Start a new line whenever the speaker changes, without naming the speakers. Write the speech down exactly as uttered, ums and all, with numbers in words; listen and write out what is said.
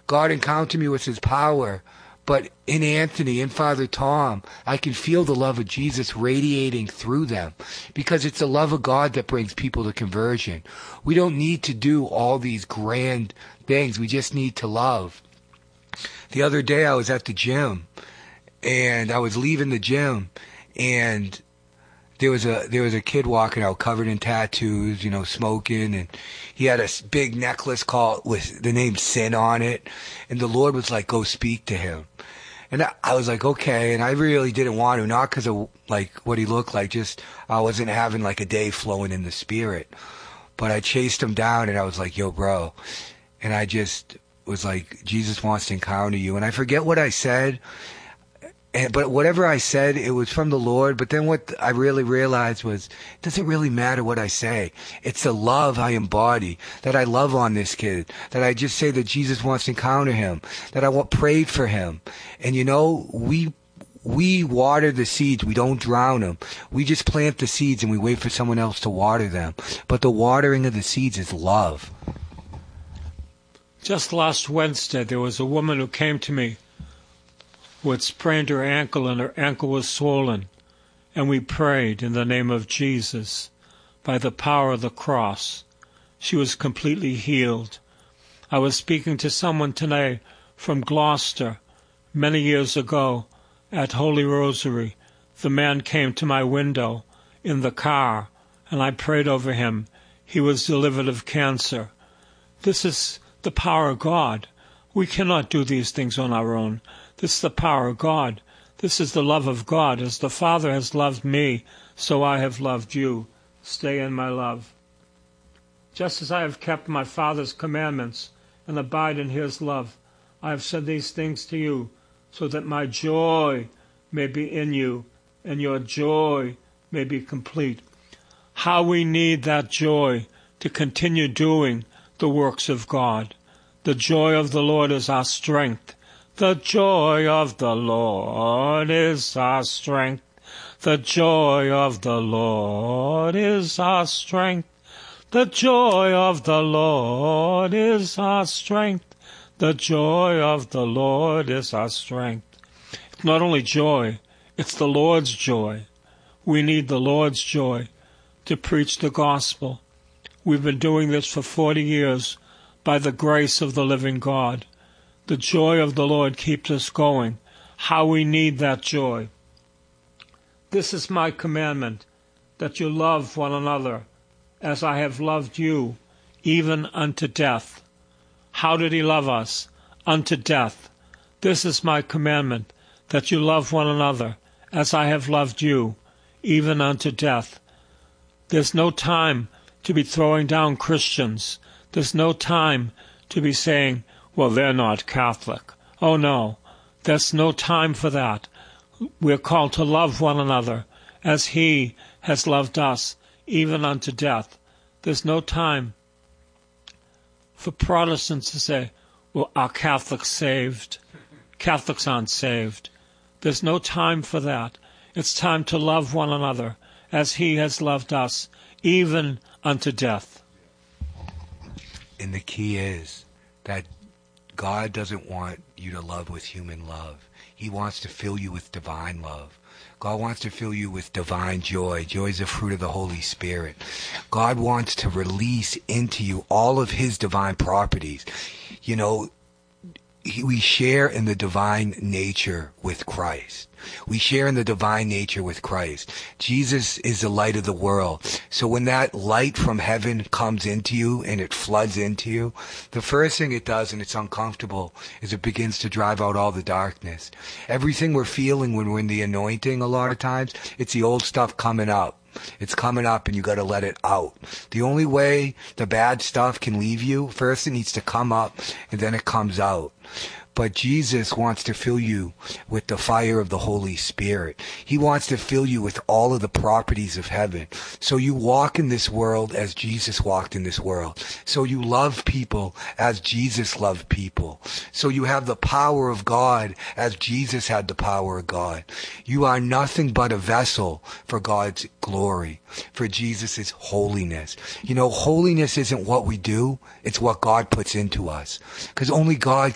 God encountered me with his power. But in Anthony, in Father Tom, I can feel the love of Jesus radiating through them, because it's the love of God that brings people to conversion. We don't need to do all these grand things. We just need to love. The other day I was at the gym, and I was leaving the gym, and there was a there was a kid walking out covered in tattoos, you know, smoking, and he had a big necklace called with the name Sin on it, and the Lord was like, go speak to him. And I, I was like, okay, and I really didn't want to, not because of like what he looked like, just I wasn't having like a day flowing in the spirit. But I chased him down, and I was like, yo, bro, and I just was like, Jesus wants to encounter you. And I forget what I said. And, but whatever I said, it was from the Lord. But then what I really realized was, it doesn't really matter what I say. It's the love I embody, that I love on this kid, that I just say that Jesus wants to encounter him, that I want prayed for him. And you know, we we water the seeds. We don't drown them. We just plant the seeds and we wait for someone else to water them. But the watering of the seeds is love.
Just last Wednesday, there was a woman who came to me who had sprained her ankle, and her ankle was swollen. And we prayed in the name of Jesus, by the power of the cross. She was completely healed. I was speaking to someone today from Gloucester. Many years ago, at Holy Rosary, the man came to my window in the car, and I prayed over him. He was delivered of cancer. This is the power of God. We cannot do these things on our own. This is the power of God. This is the love of God. As the Father has loved me, so I have loved you. Stay in my love. Just as I have kept my Father's commandments and abide in his love, I have said these things to you, so that my joy may be in you, and your joy may be complete. How we need that joy to continue doing the works of God. The joy of the Lord is our strength. The joy of the Lord is our strength. The joy of the Lord is our strength. The joy of the Lord is our strength. The joy of the Lord is our strength. It's not only joy, it's the Lord's joy. We need the Lord's joy to preach the gospel. We've been doing this for forty years by the grace of the living God. The joy of the Lord keeps us going. How we need that joy. This is my commandment, that you love one another as I have loved you, even unto death. How did he love us? Unto death. This is my commandment, that you love one another as I have loved you, even unto death. There's no time to be throwing down Christians. There's no time to be saying, well, they're not Catholic. Oh, no, there's no time for that. We're called to love one another as he has loved us, even unto death. There's no time for Protestants to say, well, are Catholics saved? Catholics aren't saved. There's no time for that. It's time to love one another as he has loved us, even unto death.
And the key is that God doesn't want you to love with human love. He wants to fill you with divine love. God wants to fill you with divine joy. Joy is the fruit of the Holy Spirit. God wants to release into you all of his divine properties. You know, we share in the divine nature with Christ. We share in the divine nature with Christ. Jesus is the light of the world. So when that light from heaven comes into you and it floods into you, the first thing it does, and it's uncomfortable, is it begins to drive out all the darkness. Everything we're feeling when we're in the anointing a lot of times, it's the old stuff coming up. It's coming up and you got to let it out. The only way the bad stuff can leave you, first it needs to come up and then it comes out. But Jesus wants to fill you with the fire of the Holy Spirit. He wants to fill you with all of the properties of heaven. So you walk in this world as Jesus walked in this world. So you love people as Jesus loved people. So you have the power of God as Jesus had the power of God. You are nothing but a vessel for God's glory, for Jesus' holiness. You know, holiness isn't what we do, it's what God puts into us. Because only God